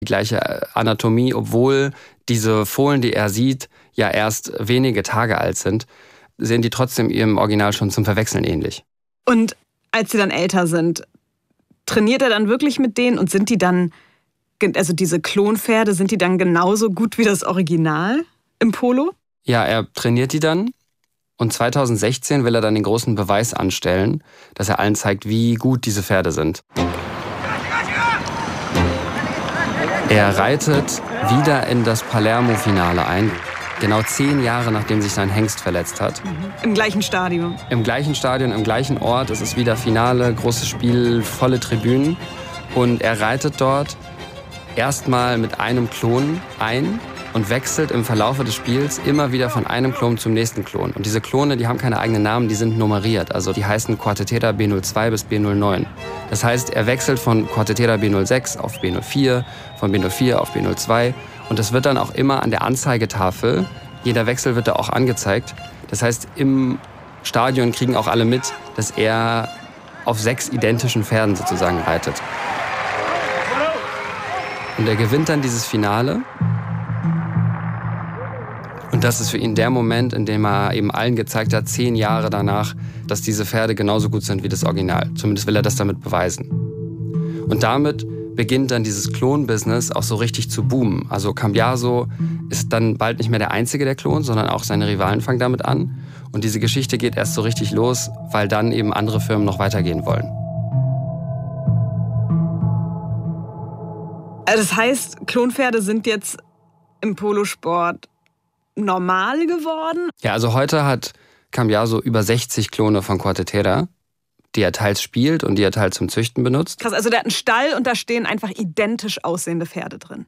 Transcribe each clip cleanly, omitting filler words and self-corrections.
die gleiche Anatomie, obwohl diese Fohlen, die er sieht, ja erst wenige Tage alt sind, sehen die trotzdem ihrem Original schon zum Verwechseln ähnlich. Und als sie dann älter sind, trainiert er dann wirklich mit denen und sind die dann, also diese Klonpferde, sind die dann genauso gut wie das Original im Polo? Ja, er trainiert die dann und 2016 will er dann den großen Beweis anstellen, dass er allen zeigt, wie gut diese Pferde sind. Er reitet wieder in das Palermo-Finale ein. Genau 10 Jahre, nachdem sich sein Hengst verletzt hat. Im gleichen Stadion? Im gleichen Stadion, im gleichen Ort. Es ist wieder Finale, großes Spiel, volle Tribünen. Und er reitet dort erstmal mit einem Klon ein und wechselt im Verlaufe des Spiels immer wieder von einem Klon zum nächsten Klon. Und diese Klone, die haben keine eigenen Namen, die sind nummeriert. Also die heißen Quartetera B02 bis B09. Das heißt, er wechselt von Quartetera B06 auf B04, von B04 auf B02. Und das wird dann auch immer an der Anzeigetafel, jeder Wechsel wird da auch angezeigt. Das heißt, im Stadion kriegen auch alle mit, dass er auf 6 identischen Pferden sozusagen reitet. Und er gewinnt dann dieses Finale. Und das ist für ihn der Moment, in dem er eben allen gezeigt hat, 10 Jahre danach, dass diese Pferde genauso gut sind wie das Original. Zumindest will er das damit beweisen. Und damit beginnt dann dieses Klon-Business auch so richtig zu boomen. Also Cambiaso ist dann bald nicht mehr der Einzige, der klont, sondern auch seine Rivalen fangen damit an. Und diese Geschichte geht erst so richtig los, weil dann eben andere Firmen noch weitergehen wollen. Das heißt, Klonpferde sind jetzt im Polosport normal geworden? Ja, also heute hat Cambiaso über 60 Klone von Quartetera, die er teils spielt und die er teils zum Züchten benutzt. Krass, also der hat einen Stall und da stehen einfach identisch aussehende Pferde drin.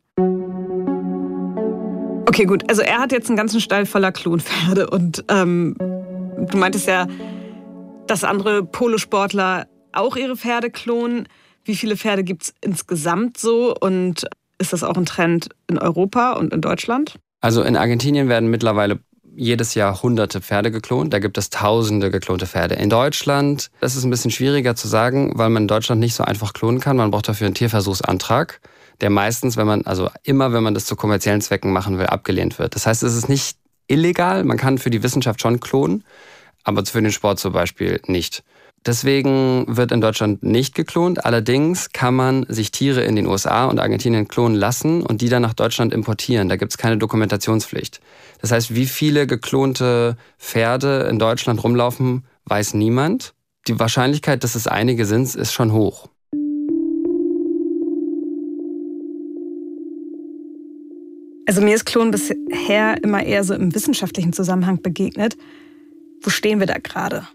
Okay, gut, also er hat jetzt einen ganzen Stall voller Klonpferde und du meintest ja, dass andere Polosportler auch ihre Pferde klonen. Wie viele Pferde gibt es insgesamt so und ist das auch ein Trend in Europa und in Deutschland? Also in Argentinien werden mittlerweile jedes Jahr hunderte Pferde geklont. Da gibt es tausende geklonte Pferde. In Deutschland, das ist ein bisschen schwieriger zu sagen, weil man in Deutschland nicht so einfach klonen kann. Man braucht dafür einen Tierversuchsantrag, der meistens, wenn man das zu kommerziellen Zwecken machen will, abgelehnt wird. Das heißt, es ist nicht illegal. Man kann für die Wissenschaft schon klonen, aber für den Sport zum Beispiel nicht. Deswegen wird in Deutschland nicht geklont. Allerdings kann man sich Tiere in den USA und Argentinien klonen lassen und die dann nach Deutschland importieren. Da gibt es keine Dokumentationspflicht. Das heißt, wie viele geklonte Pferde in Deutschland rumlaufen, weiß niemand. Die Wahrscheinlichkeit, dass es einige sind, ist schon hoch. Also mir ist Klonen bisher immer eher so im wissenschaftlichen Zusammenhang begegnet. Wo stehen wir da gerade?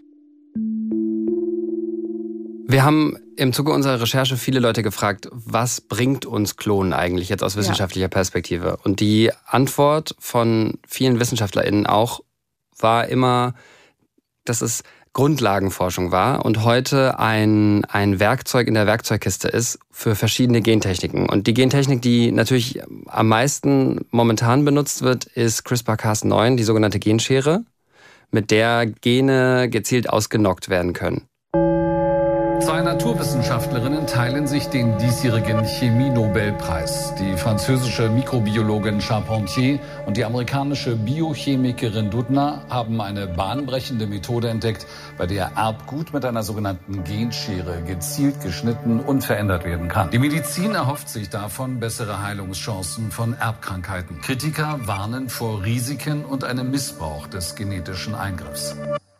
Wir haben im Zuge unserer Recherche viele Leute gefragt, was bringt uns Klonen eigentlich jetzt aus wissenschaftlicher Perspektive? Und die Antwort von vielen WissenschaftlerInnen auch war immer, dass es Grundlagenforschung war und heute ein Werkzeug in der Werkzeugkiste ist für verschiedene Gentechniken. Und die Gentechnik, die natürlich am meisten momentan benutzt wird, ist CRISPR-Cas9, die sogenannte Genschere, mit der Gene gezielt ausgenockt werden können. 2 Naturwissenschaftlerinnen teilen sich den diesjährigen Chemie-Nobelpreis. Die französische Mikrobiologin Charpentier und die amerikanische Biochemikerin Doudna haben eine bahnbrechende Methode entdeckt, bei der Erbgut mit einer sogenannten Genschere gezielt geschnitten und verändert werden kann. Die Medizin erhofft sich davon bessere Heilungschancen von Erbkrankheiten. Kritiker warnen vor Risiken und einem Missbrauch des genetischen Eingriffs.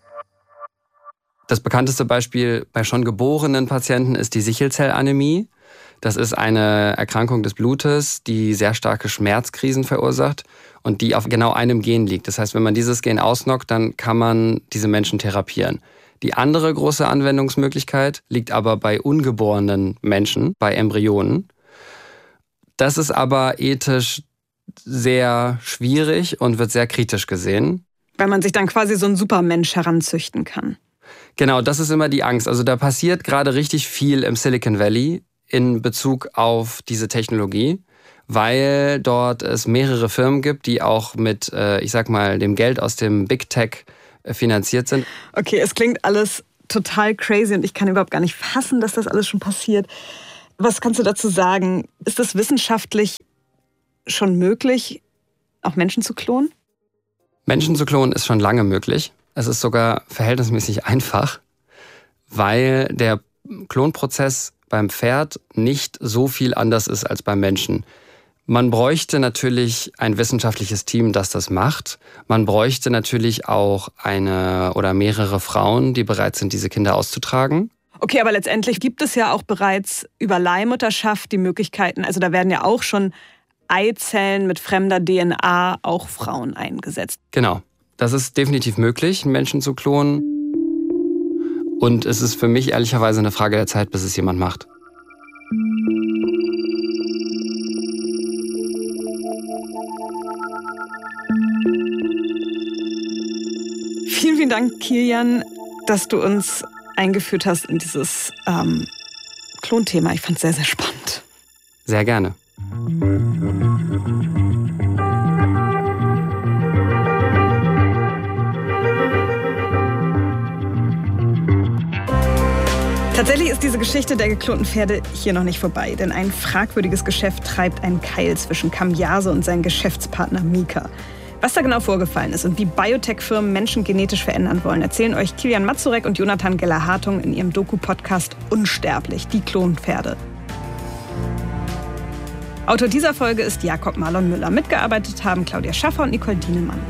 Das bekannteste Beispiel bei schon geborenen Patienten ist die Sichelzellanämie. Das ist eine Erkrankung des Blutes, die sehr starke Schmerzkrisen verursacht und die auf genau einem Gen liegt. Das heißt, wenn man dieses Gen ausnockt, dann kann man diese Menschen therapieren. Die andere große Anwendungsmöglichkeit liegt aber bei ungeborenen Menschen, bei Embryonen. Das ist aber ethisch sehr schwierig und wird sehr kritisch gesehen. Weil man sich dann quasi so einen Supermensch heranzüchten kann. Genau, das ist immer die Angst. Also da passiert gerade richtig viel im Silicon Valley in Bezug auf diese Technologie, weil dort es mehrere Firmen gibt, die auch mit, dem Geld aus dem Big Tech finanziert sind. Okay, es klingt alles total crazy und ich kann überhaupt gar nicht fassen, dass das alles schon passiert. Was kannst du dazu sagen? Ist es wissenschaftlich schon möglich, auch Menschen zu klonen? Menschen zu klonen ist schon lange möglich. Es ist sogar verhältnismäßig einfach, weil der Klonprozess beim Pferd nicht so viel anders ist als beim Menschen. Man bräuchte natürlich ein wissenschaftliches Team, das das macht. Man bräuchte natürlich auch eine oder mehrere Frauen, die bereit sind, diese Kinder auszutragen. Okay, aber letztendlich gibt es ja auch bereits über Leihmutterschaft die Möglichkeiten, also da werden ja auch schon Eizellen mit fremder DNA auch Frauen eingesetzt. Genau, das ist definitiv möglich, Menschen zu klonen. Und es ist für mich ehrlicherweise eine Frage der Zeit, bis es jemand macht. Vielen, vielen Dank, Kilian, dass du uns eingeführt hast in dieses Klonthema. Ich fand es sehr, sehr spannend. Sehr gerne. Tatsächlich ist diese Geschichte der geklonten Pferde hier noch nicht vorbei, denn ein fragwürdiges Geschäft treibt einen Keil zwischen Cambiase und seinem Geschäftspartner Mika. Was da genau vorgefallen ist und wie Biotech-Firmen Menschen genetisch verändern wollen, erzählen euch Kilian Mazurek und Jonathan Geller-Hartung in ihrem Doku-Podcast Unsterblich, die Klonpferde. Autor dieser Folge ist Jakob Marlon Müller. Mitgearbeitet haben Claudia Schaffer und Nicole Dienemann.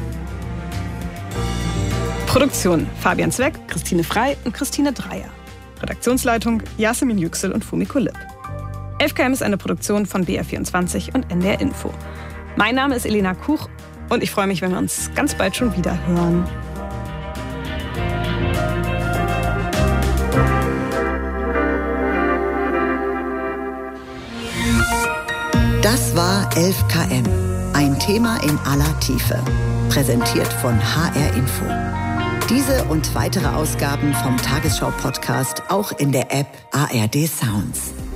Produktion Fabian Zweck, Christine Frey und Christine Dreier. Redaktionsleitung Yasemin Yüksel und Fumiko Lipp. 11KM ist eine Produktion von BR24 und NDR Info. Mein Name ist Elena Kuch und ich freue mich, wenn wir uns ganz bald schon wieder hören. Das war 11KM. Ein Thema in aller Tiefe. Präsentiert von HR Info. Diese und weitere Ausgaben vom Tagesschau-Podcast auch in der App ARD Sounds.